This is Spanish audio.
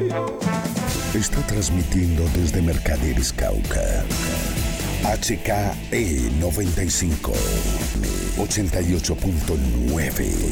Está transmitiendo desde Mercaderes, Cauca. HKE 95, 88.9.